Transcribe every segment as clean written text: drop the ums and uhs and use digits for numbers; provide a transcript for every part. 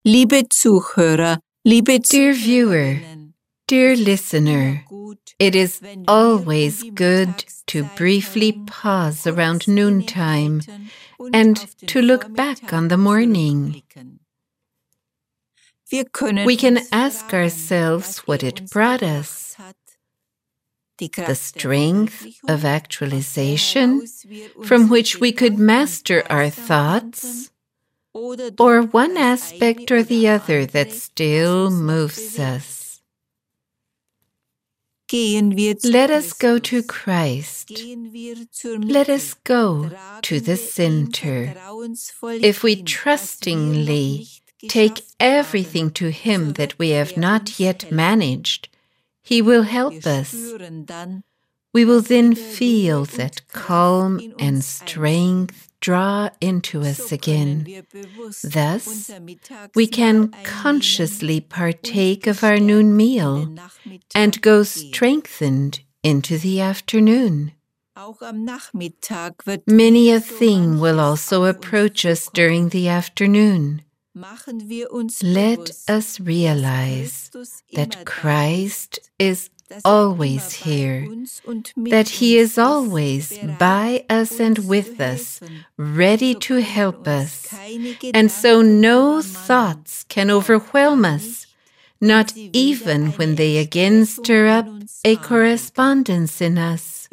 Liebe Zuhörer, liebe Dear viewer, dear listener, it is always good to briefly pause around noontime and to look back on the morning. We can ask ourselves what it brought us. The strength of actualization, from which we could master our thoughts, or one aspect or the other that still moves us. Let us go to Christ. Let us go to the center. If we trustingly take everything to Him that we have not yet managed, He will help us. We will then feel that calm and strength draw into us again. Thus, we can consciously partake of our noon meal and go strengthened into the afternoon. Many a thing will also approach us during the afternoon. Let us realize that Christ is always here, that He is always by us and with us, ready to help us, and so no thoughts can overwhelm us, not even when they again stir up a correspondence in us.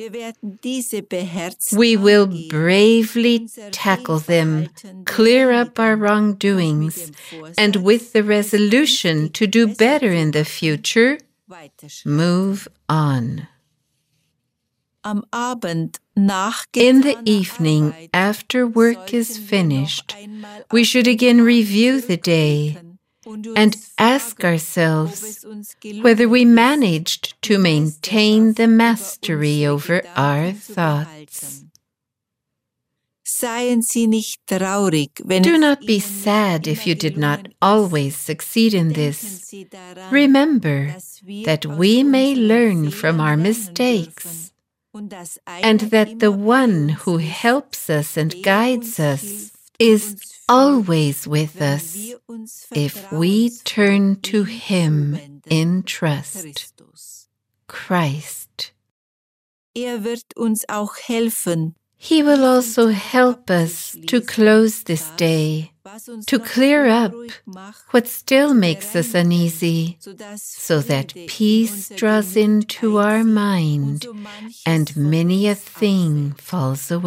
We will bravely tackle them, clear up our wrongdoings, and with the resolution to do better in the future, move on. In the evening, after work is finished, we should again review the day and ask ourselves whether we managed to maintain the mastery over our thoughts. Do not be sad if you did not always succeed in this. Remember that we may learn from our mistakes, and that the One who helps us and guides us is always with us if we turn to Him in trust. Christ. He will also help us to close this day, to clear up what still makes us uneasy, so that peace draws into our mind and many a thing falls away.